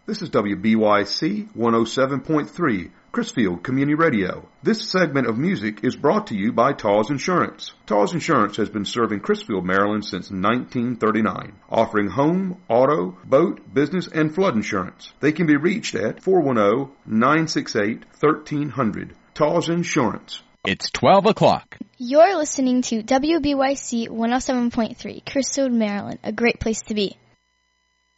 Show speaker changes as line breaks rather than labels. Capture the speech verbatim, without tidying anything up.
This is W B Y C one oh seven point three, Chrisfield Community Radio. This segment of music is brought to you by Taws Insurance. Taws Insurance has been serving Chrisfield, Maryland since nineteen thirty-nine, offering home, auto, boat, business, and flood insurance. They can be reached at four one zero, nine six eight, one three zero zero. Taws Insurance.
It's twelve o'clock.
You're listening to W B Y C one oh seven point three, Chrisfield, Maryland, a great place to be.